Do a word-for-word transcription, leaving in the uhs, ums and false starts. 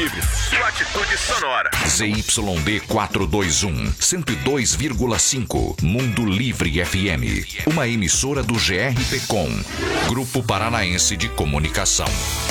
Sua atitude sonora. Z Y D quatrocentos e vinte e um, cento e dois vírgula cinco, Mundo Livre F M. Uma emissora do G R P com, Grupo Paranaense de Comunicação.